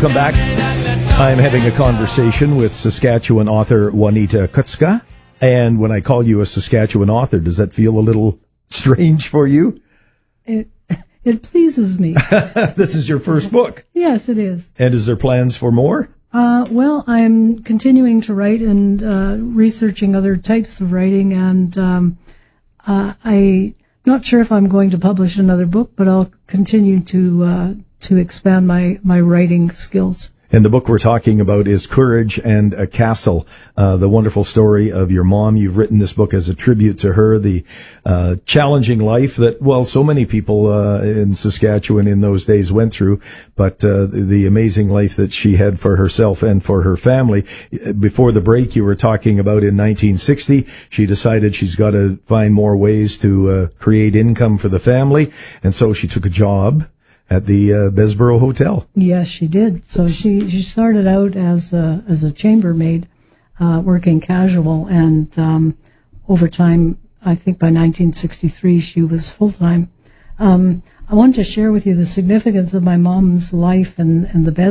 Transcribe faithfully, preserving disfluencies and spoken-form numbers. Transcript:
Welcome back. I'm having a conversation with Saskatchewan author Juanita Kutzka. And when I call you a Saskatchewan author, does that feel a little strange for you? It it pleases me. This is your first book. Yes, it is. And is there plans for more? Uh, well, I'm continuing to write and uh, researching other types of writing, and um, uh, I'm not sure if I'm going to publish another book, but I'll continue to uh, to expand my, my writing skills. And the book we're talking about is Courage and a Castle, uh, the wonderful story of your mom. You've written this book as a tribute to her, the uh, challenging life that, well, so many people uh, in Saskatchewan in those days went through, but uh, the, the amazing life that she had for herself and for her family. Before the break, you were talking about in nineteen sixty, she decided she's got to find more ways to uh, create income for the family, and so she took a job at the uh, Bessborough Hotel. Yes, she did. So she, she started out as a, as a chambermaid, uh, working casual, and um, over time, I think by nineteen sixty-three, she was full-time. Um, I wanted to share with you the significance of my mom's life and, and the Bessborough